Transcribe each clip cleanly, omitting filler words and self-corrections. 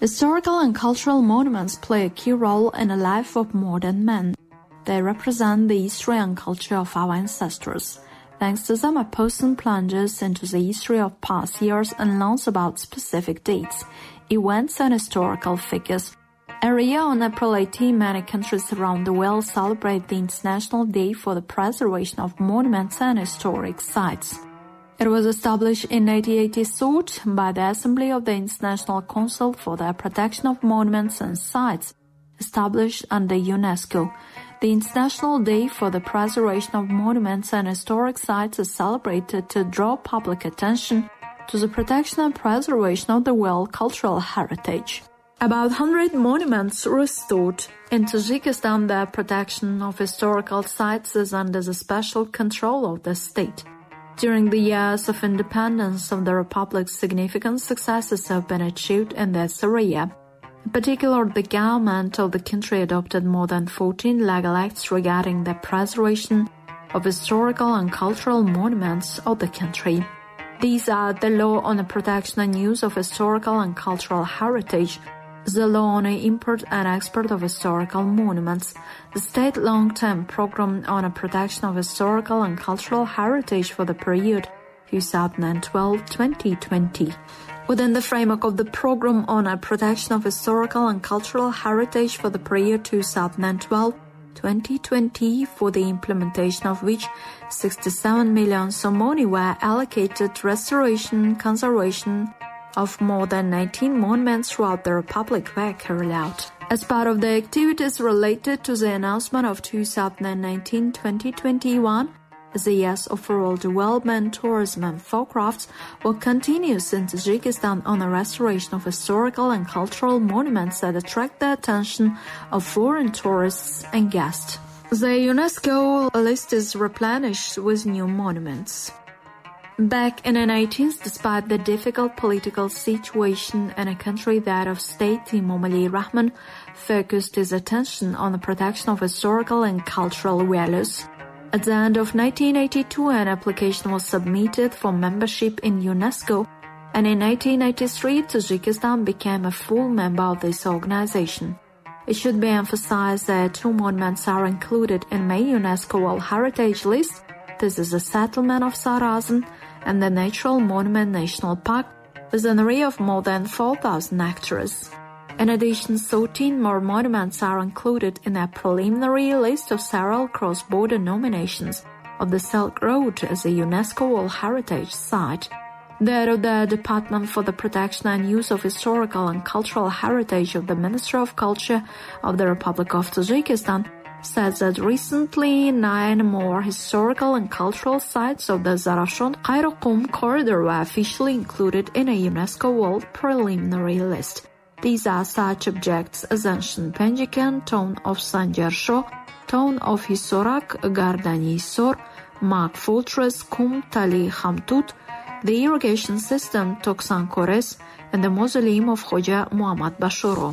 Historical and cultural monuments play a key role in the life of modern men. They represent the history and culture of our ancestors. Thanks to them, a person plunges into the history of past years and learns about specific dates, events and historical figures. Every year on April 18, many countries around the world celebrate the International Day for the Preservation of Monuments and Historic Sites. It was established in 1886 by the Assembly of the International Council for the Protection of Monuments and Sites, established under UNESCO. The International Day for the Preservation of Monuments and Historic Sites is celebrated to draw public attention to the protection and preservation of the world cultural heritage. About 100 monuments restored. In Tajikistan, the protection of historical sites is under the special control of the state. During the years of independence of the Republic, significant successes have been achieved in this area. In particular, the government of the country adopted more than 14 legal acts regarding the preservation of historical and cultural monuments of the country. These are the Law on the Protection and Use of Historical and Cultural Heritage, the Law on the Import and Export of Historical Monuments, the State Long-Term Program on the Protection of Historical and Cultural Heritage for the period 2012-2020. Within the framework of the Program on the Protection of Historical and Cultural Heritage for the period 2012-2020, for the implementation of which 67 million somoni were allocated to restoration, conservation of more than 19 monuments throughout the Republic were carried out. As part of the activities related to the announcement of 2019-2021, the years of rural development, tourism and folkrafts will continue in Tajikistan on the restoration of historical and cultural monuments that attract the attention of foreign tourists and guests. The UNESCO list is replenished with new monuments. Back in the 19th, despite the difficult political situation in a country, that of State Emomali Rahman focused his attention on the protection of historical and cultural values. At the end of 1982, an application was submitted for membership in UNESCO, and in 1993, Tajikistan became a full member of this organization. It should be emphasized that two monuments are included in May UNESCO World Heritage List. This is the settlement of Sarazm and the Natural Monument National Park, with an area of more than 4,000 hectares. In addition, 13 more monuments are included in a preliminary list of several cross-border nominations of the Silk Road as a UNESCO World Heritage Site. The head of the Department for the Protection and Use of Historical and Cultural Heritage of the Ministry of Culture of the Republic of Tajikistan says that recently 9 more historical and cultural sites of the Zarafshon-Kairoqum corridor were officially included in a UNESCO World Preliminary List. These are such objects as ancient Penjikan, town of Sanjarsho, town of Hisorak, Gardani Sor, Mak Fortress, Kum Tali Khamtut, the irrigation system Toksan Kores, and the mausoleum of Khoja Muhammad Bashoro.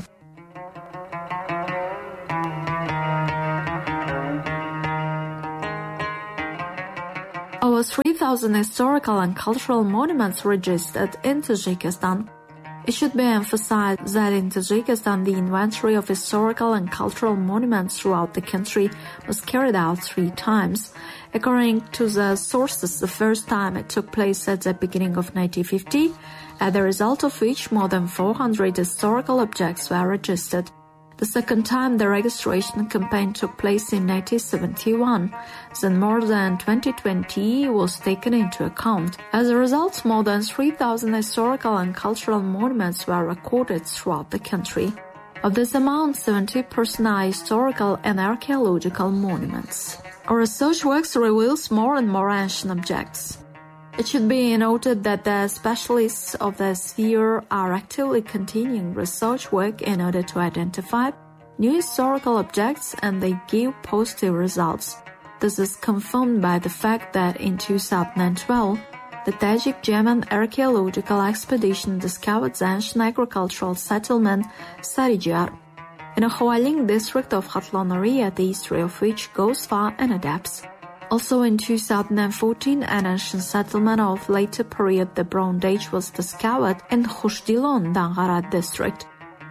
Over 3,000 historical and cultural monuments registered in Tajikistan. It should be emphasized that in Tajikistan, the inventory of historical and cultural monuments throughout the country was carried out 3 times. According to the sources, the first time it took place at the beginning of 1950, as a result of which more than 400 historical objects were registered. The second time the registration campaign took place in 1971, then more than 2020 was taken into account. As a result, more than 3,000 historical and cultural monuments were recorded throughout the country. Of this amount, 70% are historical and archaeological monuments. Our research works reveals more and more ancient objects. It should be noted that the specialists of the sphere are actively continuing research work in order to identify new historical objects, and they give positive results. This is confirmed by the fact that in 2012, the Tajik-German archaeological expedition discovered the ancient agricultural settlement Sarijar in a Hwaling district of Khatlan area, the history of which goes far in depth. Also in 2014, an ancient settlement of later period, the Bronze Age, was discovered in Khushdilon, Dangara district.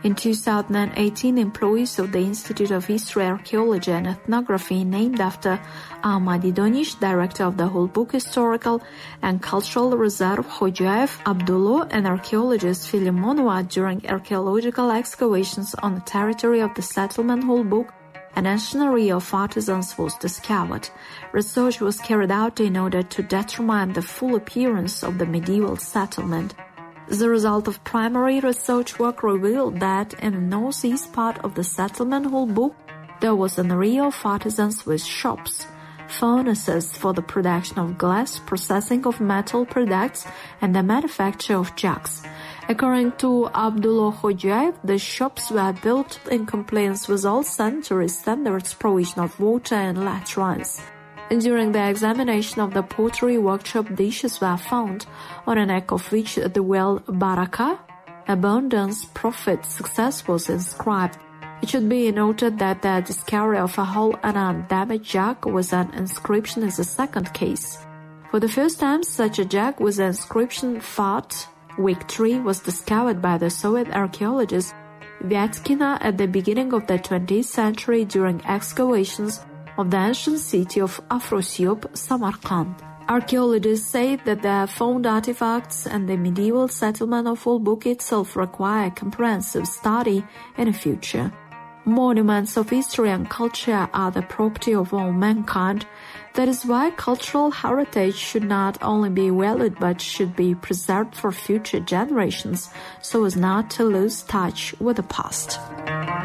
In 2018, employees of the Institute of History, Archaeology and Ethnography, named after Ahmadi Donish, director of the Hulbuk Historical and Cultural Reserve, Hojaev Abdullah, and archaeologist Filimonova during archaeological excavations on the territory of the settlement Hulbuk, an ancient area of artisans was discovered. Research was carried out in order to determine the full appearance of the medieval settlement. The result of primary research work revealed that in the northeast part of the settlement Hulbuk, there was an area of artisans with shops, furnaces for the production of glass, processing of metal products, and the manufacture of jugs. According to Abdullah Hojaev, the shops were built in compliance with all sanitary standards, provision of water and latrines. During the examination of the pottery workshop, dishes were found, on a neck of which the word Baraka, abundance, profit, success, was inscribed. It should be noted that the discovery of a whole and undamaged jug with an inscription is the second case. For the first time, such a jug with the inscription Fat Victory was discovered by the Soviet archaeologist Vyatkina at the beginning of the 20th century during excavations of the ancient city of Afrosiyab, Samarkand. Archaeologists say that the found artifacts and the medieval settlement of Hulbuk itself require comprehensive study in the future. Monuments of history and culture are the property of all mankind. That is why cultural heritage should not only be valued but should be preserved for future generations so as not to lose touch with the past.